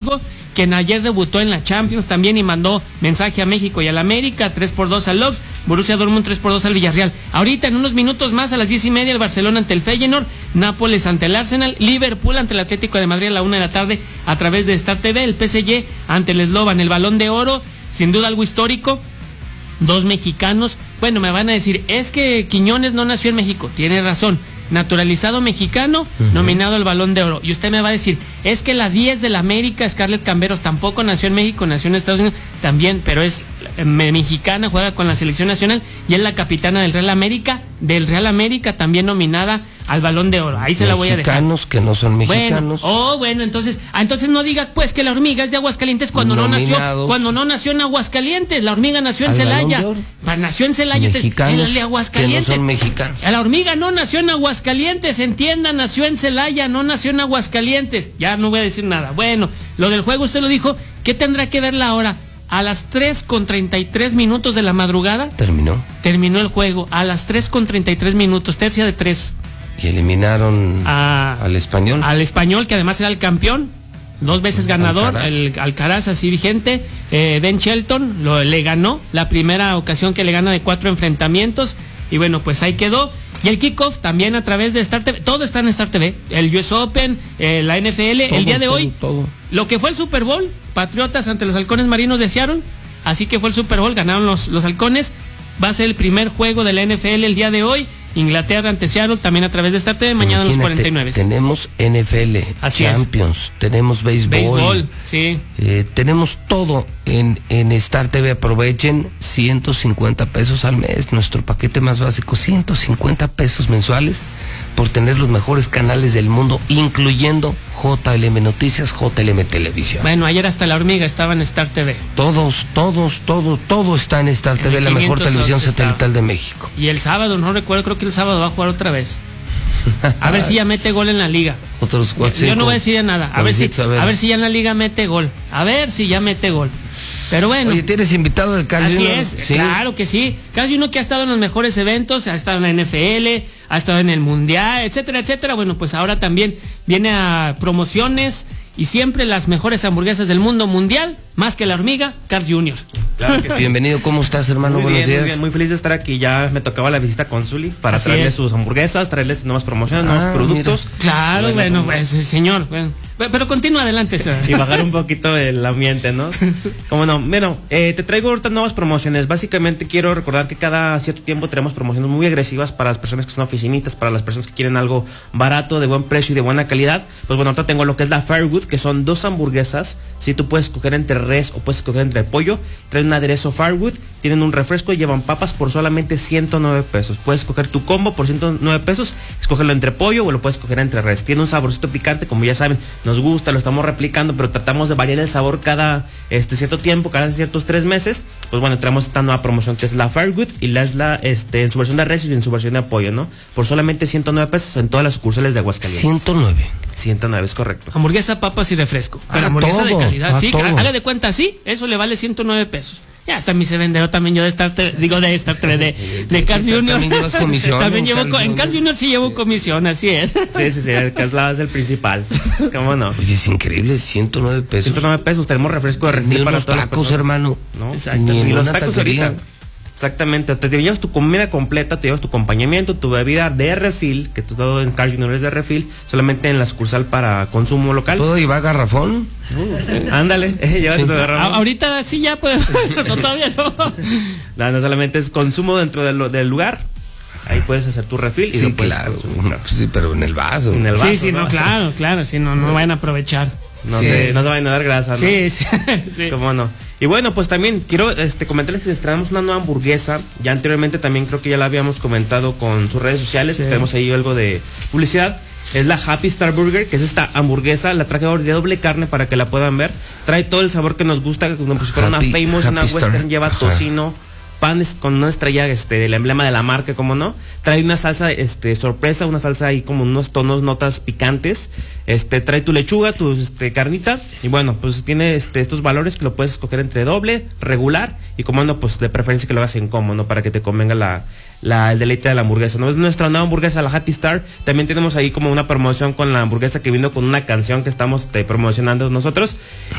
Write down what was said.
quien ayer debutó en la Champions también y mandó mensaje a México y al América, 3-2 al Lens, Borussia Dortmund 3-2 al Villarreal. Ahorita en unos minutos más, a las 10:30, el Barcelona ante el Feyenoord, Nápoles ante el Arsenal, Liverpool ante el Atlético de Madrid a la 1 de la tarde a través de Star TV, el PSG ante el Slovan, el Balón de Oro, sin duda algo histórico. 2 mexicanos. Bueno, me van a decir, es que Quiñones no nació en México. Tiene razón. Naturalizado mexicano, nominado al Balón de Oro. Y usted me va a decir, es que la 10 de la América, Scarlett Camberos, tampoco nació en México, nació en Estados Unidos, también, pero es mexicana, juega con la selección nacional y es la capitana del Real América, también nominada al Balón de Oro. Ahí se la voy a dejar. Mexicanos que no son mexicanos. Bueno, entonces no diga pues que la hormiga es de Aguascalientes cuando no nació en Aguascalientes. La hormiga nació en Celaya. Nació en Celaya, mexicanos de Aguascalientes. Que no son mexicanos. La hormiga no nació en Aguascalientes, entienda, nació en Celaya, no nació en Aguascalientes. Ya no voy a decir nada. Bueno, lo del juego usted lo dijo. ¿Qué tendrá que ver la hora? A las 3:33 de la madrugada. Terminó el juego. A las 3:33, tercia de 3. Y eliminaron al Español. Al Español, que además era el campeón, 2 veces ganador, el Alcaraz así vigente. Ben Shelton le ganó la primera ocasión que le gana de 4 enfrentamientos. Y bueno, pues ahí quedó. Y el kickoff también a través de Star TV. Todo está en Star TV. El US Open, la NFL, el día de hoy. Lo que fue el Super Bowl, Patriotas ante los Halcones Marinos de Seattle. Así que fue el Super Bowl, ganaron los Halcones. Va a ser el primer juego de la NFL el día de hoy. Inglaterra ante Seattle, también a través de Star TV, mañana a los 49. Tenemos NFL, Champions, tenemos béisbol, sí. Tenemos todo en Star TV. Aprovechen, 150 pesos al mes, nuestro paquete más básico, 150 pesos mensuales por tener los mejores canales del mundo, incluyendo JLM Noticias, JLM Televisión. Bueno, ayer hasta la hormiga estaba en Star TV. Todo está en Star TV, la mejor televisión satelital de México. Y el sábado, no recuerdo, creo que el sábado va a jugar otra vez. A ver si ya mete gol en la liga. Otros 4, yo no voy a decir ya nada. A ver si ya en la liga mete gol. A ver si ya mete gol. Pero bueno. Oye, ¿tienes invitado de Carl Jr.? Así es, ¿sí? Claro que sí. Carl Jr. que ha estado en los mejores eventos, ha estado en la NFL, ha estado en el Mundial, etcétera, etcétera. Bueno, pues ahora también viene a promociones y siempre las mejores hamburguesas del mundo mundial, más que la hormiga, Carl Jr. Claro que sí. Bienvenido, ¿cómo estás, hermano? Buenos días. Muy bien, muy feliz de estar aquí. Ya me tocaba la visita con Zuli para traerles sus hamburguesas, traerles nuevas promociones, nuevos productos. Mira. Claro, bueno, pues, señor. Bueno. Pero continúa adelante, señor. Y bajar un poquito el ambiente, ¿no? Como no. Bueno, te traigo ahorita nuevas promociones. Básicamente quiero recordar que cada cierto tiempo tenemos promociones muy agresivas para las personas que son oficinistas, para las personas que quieren algo barato, de buen precio y de buena calidad. Pues bueno, ahorita tengo lo que es la Firewood, que son 2 hamburguesas. Si tú puedes escoger entre res o puedes escoger entre pollo. Traen un aderezo Firewood, tienen un refresco y llevan papas por solamente 109 pesos. Puedes escoger tu combo por 109 pesos, escogerlo entre pollo o lo puedes escoger entre res. Tiene un saborcito picante, como ya saben, nos gusta, lo estamos replicando, pero tratamos de variar el sabor cada cierto tiempo, cada ciertos 3 meses. Pues bueno, traemos esta nueva promoción que es la Firewood y en su versión de res y en su versión de pollo, ¿no? Por solamente 109 pesos en todas las sucursales de Aguascalientes. 109, es correcto. Hamburguesa, papas y refresco. Pero hamburguesa de calidad, sí, haga de cuenta, sí, eso le vale 109 pesos. Ya hasta mi se venderó también yo de Carl Jr. También llevas comisión. También en Carl Jr. sí llevo comisión, así es. Sí, el Carl es el principal. ¿Cómo no? Oye, es increíble, 109 pesos. 109 pesos, tenemos refresco de refil para todas las personas. Tacos, hermano. No, ni los tacos ahorita. Exactamente, te llevas tu comida completa, te llevas tu acompañamiento, tu bebida de refil, que todo en Carl Jr. es de refil, solamente en la sucursal para consumo local. ¿Todo lleva garrafón? Ándale, llévate tu garrafón. Ahorita sí ya, pues, no, todavía no. No, solamente es consumo dentro del lugar. Ahí puedes hacer tu refil y sí, lo puedes consumir. Sí, pero en el vaso. Sí, ¿no? Claro, sí, no vayan a aprovechar. No se vayan a dar grasa, ¿no? Sí. ¿Cómo no? Y bueno, pues también quiero comentarles que estrenamos una nueva hamburguesa. Ya anteriormente también creo que ya la habíamos comentado con sus redes sociales. Sí. Tenemos ahí algo de publicidad. Es la Happy Star Burger, que es esta hamburguesa. La traje de doble carne para que la puedan ver. Trae todo el sabor que nos gusta, como si fuera una Famous, una Western. Lleva tocino, pan con una estrella del emblema de la marca, como no. Trae una salsa sorpresa, una salsa ahí como unos tonos, notas picantes. Trae tu lechuga, tu carnita. Y bueno, pues tiene estos valores que lo puedes escoger entre doble, regular y como no, pues de preferencia que lo hagas en combo, ¿no? Para que te convenga el deleite de la hamburguesa, ¿no? Es nuestra nueva hamburguesa, la Happy Star. También tenemos ahí como una promoción con la hamburguesa que vino con una canción que estamos promocionando nosotros.